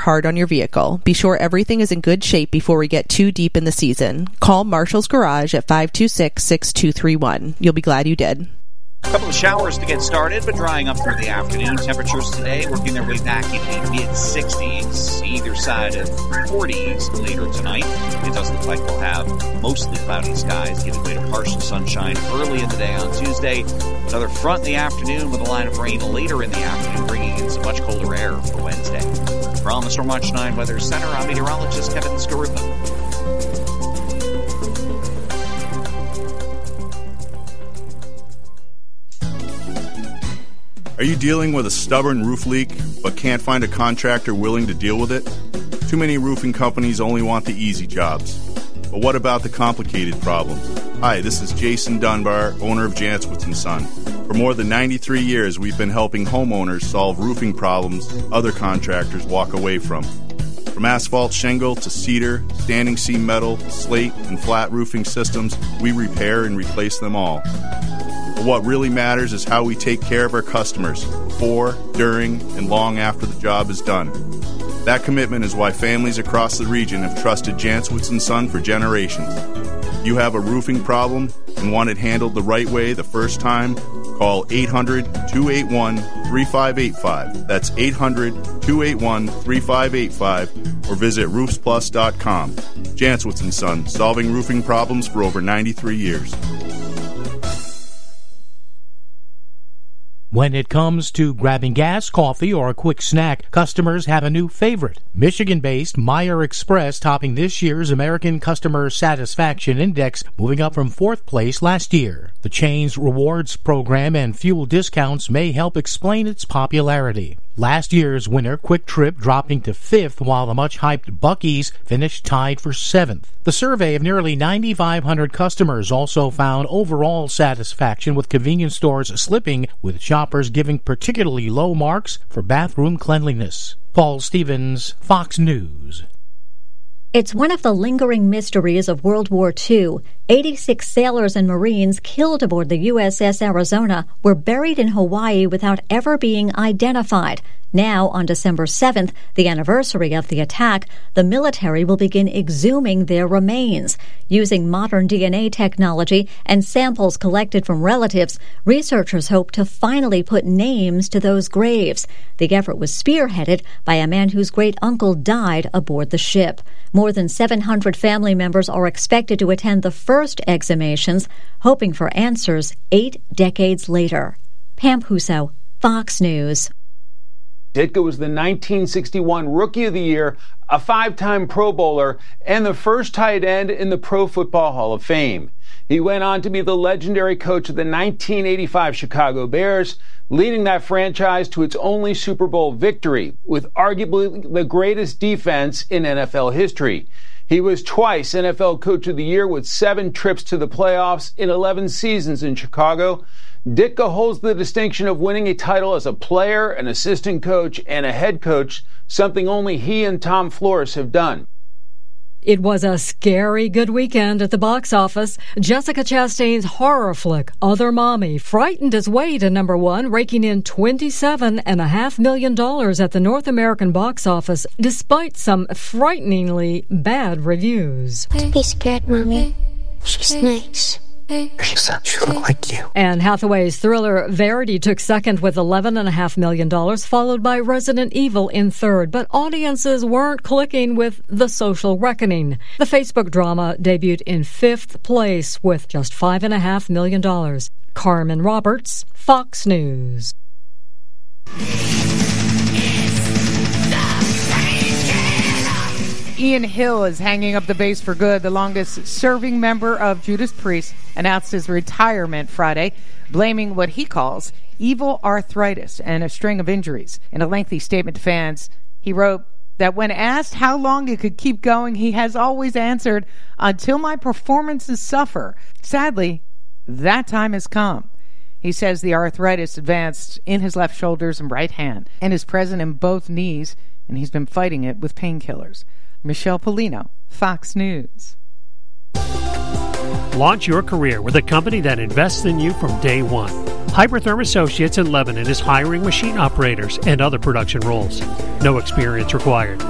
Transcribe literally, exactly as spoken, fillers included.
hard on your vehicle. Be sure everything is in good shape before we get too deep in the season. Call Marshall's Garage at five two six, six two three one. You'll be glad you did. A couple of showers to get started, but drying up through the afternoon. Temperatures today working their way back into the mid-sixties, either side of forties later tonight. It does look like we'll have mostly cloudy skies, giving way to partial sunshine early in the day on Tuesday. Another front in the afternoon with a line of rain later in the afternoon, bringing in some much colder air for Wednesday. From the Stormwatch nine Weather Center, I'm meteorologist Kevin Skarupa. Are you dealing with a stubborn roof leak but can't find a contractor willing to deal with it? Too many roofing companies only want the easy jobs. But what about the complicated problems? Hi, this is Jason Dunbar, owner of Jantzwitz and Son. For more than ninety-three years, we've been helping homeowners solve roofing problems other contractors walk away from. From asphalt shingle to cedar, standing seam metal, slate, and flat roofing systems, we repair and replace them all. But what really matters is how we take care of our customers before, during, and long after the job is done. That commitment is why families across the region have trusted Jantzwitz and Son for generations. If you have a roofing problem and want it handled the right way the first time, call eight hundred, two eight one, three five eight five. That's eight hundred, two eight one, three five eight five or visit roofs plus dot com. Jantzwitz and Son, solving roofing problems for over ninety-three years. When it comes to grabbing gas, coffee, or a quick snack, customers have a new favorite. Michigan-based Meyer Express topping this year's American Customer Satisfaction Index, moving up from fourth place last year. The chain's rewards program and fuel discounts may help explain its popularity. Last year's winner, Quick Trip, dropping to fifth, while the much-hyped Buc-ee's finished tied for seventh. The survey of nearly nine thousand five hundred customers also found overall satisfaction with convenience stores slipping, with shoppers giving particularly low marks for bathroom cleanliness. Paul Stevens, Fox News. It's one of the lingering mysteries of World War Two. eighty-six sailors and Marines killed aboard the U S S Arizona were buried in Hawaii without ever being identified. Now, on December seventh, the anniversary of the attack, the military will begin exhuming their remains. Using modern D N A technology and samples collected from relatives, researchers hope to finally put names to those graves. The effort was spearheaded by a man whose great-uncle died aboard the ship. More than seven hundred family members are expected to attend the first exhumations, hoping for answers eight decades later. Pam Huso, Fox News. Ditka was the nineteen sixty-one Rookie of the Year, a five-time Pro Bowler, and the first tight end in the Pro Football Hall of Fame. He went on to be the legendary coach of the nineteen eighty-five Chicago Bears, leading that franchise to its only Super Bowl victory, with arguably the greatest defense in N F L history. He was twice N F L Coach of the Year with seven trips to the playoffs in eleven seasons in Chicago. Ditka holds the distinction of winning a title as a player, an assistant coach, and a head coach, something only he and Tom Flores have done. It was a scary good weekend at the box office. Jessica Chastain's horror flick, Other Mommy, frightened its way to number one, raking in twenty-seven point five million dollars at the North American box office, despite some frighteningly bad reviews. Don't be scared, Mommy. She's nice. She said she looked like you. Anne Hathaway's thriller Verity took second with eleven point five million dollars, followed by Resident Evil in third. But audiences weren't clicking with The Social Reckoning. The Facebook drama debuted in fifth place with just five point five million dollars. Carmen Roberts, Fox News. Ian Hill is hanging up the bass for good. The longest-serving member of Judas Priest announced his retirement Friday, blaming what he calls evil arthritis and a string of injuries. In a lengthy statement to fans, he wrote that when asked how long he could keep going, he has always answered, "Until my performances suffer." Sadly, that time has come. He says the arthritis advanced in his left shoulders and right hand and is present in both knees, and he's been fighting it with painkillers. Michelle Polino, Fox News. Launch your career with a company that invests in you from day one. Hypertherm Associates in Lebanon is hiring machine operators and other production roles. No experience required.